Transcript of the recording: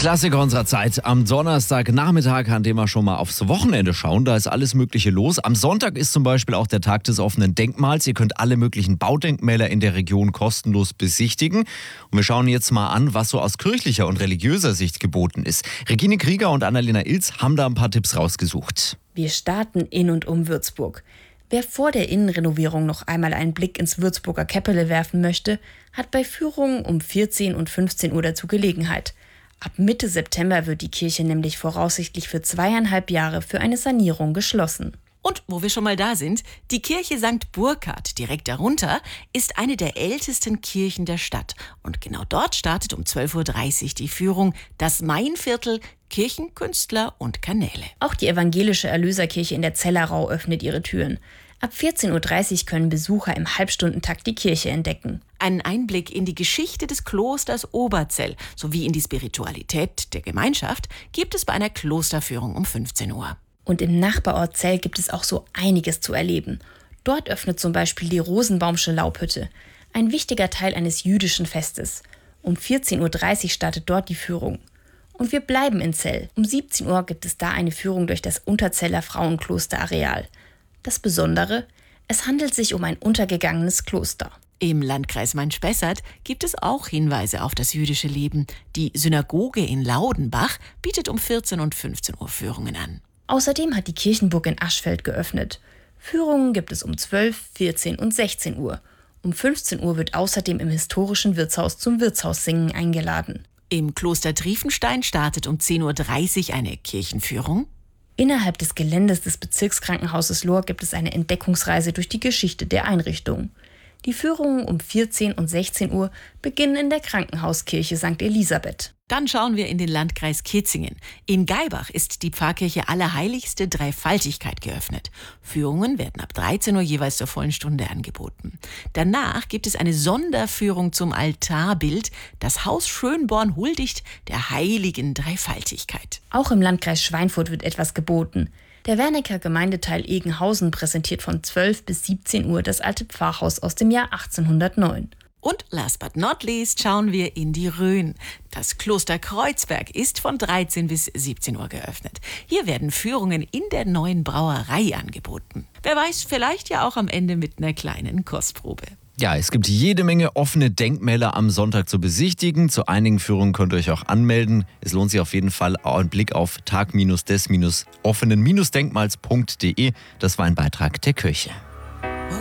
Klassiker unserer Zeit. Am Donnerstagnachmittag, an dem wir schon mal aufs Wochenende schauen, da ist alles Mögliche los. Am Sonntag ist zum Beispiel auch der Tag des offenen Denkmals. Ihr könnt alle möglichen Baudenkmäler in der Region kostenlos besichtigen. Und wir schauen jetzt mal an, was so aus kirchlicher und religiöser Sicht geboten ist. Regine Krieger und Annalena Ilz haben da ein paar Tipps rausgesucht. Wir starten in und um Würzburg. Wer vor der Innenrenovierung noch einmal einen Blick ins Würzburger Käppele werfen möchte, hat bei Führungen um 14 und 15 Uhr dazu Gelegenheit. Ab Mitte September wird die Kirche nämlich voraussichtlich für 2,5 Jahre für eine Sanierung geschlossen. Und wo wir schon mal da sind, die Kirche St. Burkhard direkt darunter ist eine der ältesten Kirchen der Stadt. Und genau dort startet um 12.30 Uhr die Führung Das Mainviertel, Kirchen, Künstler und Kanäle. Auch die evangelische Erlöserkirche in der Zellerau öffnet ihre Türen. Ab 14.30 Uhr können Besucher im Halbstundentakt die Kirche entdecken. Einen Einblick in die Geschichte des Klosters Oberzell sowie in die Spiritualität der Gemeinschaft gibt es bei einer Klosterführung um 15 Uhr. Und im Nachbarort Zell gibt es auch so einiges zu erleben. Dort öffnet zum Beispiel die Rosenbaumsche Laubhütte, ein wichtiger Teil eines jüdischen Festes. Um 14.30 Uhr startet dort die Führung. Und wir bleiben in Zell. Um 17 Uhr gibt es da eine Führung durch das Unterzeller Frauenklosterareal. Das Besondere, es handelt sich um ein untergegangenes Kloster. Im Landkreis Main-Spessart gibt es auch Hinweise auf das jüdische Leben. Die Synagoge in Laudenbach bietet um 14 und 15 Uhr Führungen an. Außerdem hat die Kirchenburg in Aschfeld geöffnet. Führungen gibt es um 12, 14 und 16 Uhr. Um 15 Uhr wird außerdem im historischen Wirtshaus zum Wirtshaussingen eingeladen. Im Kloster Triefenstein startet um 10.30 Uhr eine Kirchenführung. Innerhalb des Geländes des Bezirkskrankenhauses Lohr gibt es eine Entdeckungsreise durch die Geschichte der Einrichtung. Die Führungen um 14 und 16 Uhr beginnen in der Krankenhauskirche St. Elisabeth. Dann schauen wir in den Landkreis Kitzingen. In Gaibach ist die Pfarrkirche Allerheiligste Dreifaltigkeit geöffnet. Führungen werden ab 13 Uhr jeweils zur vollen Stunde angeboten. Danach gibt es eine Sonderführung zum Altarbild. Das Haus Schönborn huldigt der heiligen Dreifaltigkeit. Auch im Landkreis Schweinfurt wird etwas geboten. Der Wernecker Gemeindeteil Egenhausen präsentiert von 12 bis 17 Uhr das alte Pfarrhaus aus dem Jahr 1809. Und last but not least schauen wir in die Rhön. Das Kloster Kreuzberg ist von 13 bis 17 Uhr geöffnet. Hier werden Führungen in der neuen Brauerei angeboten. Wer weiß, vielleicht ja auch am Ende mit einer kleinen Kostprobe. Ja, es gibt jede Menge offene Denkmäler am Sonntag zu besichtigen. Zu einigen Führungen könnt ihr euch auch anmelden. Es lohnt sich auf jeden Fall ein Blick auf tag-des-offenen-denkmals.de. Das war ein Beitrag der Kirche.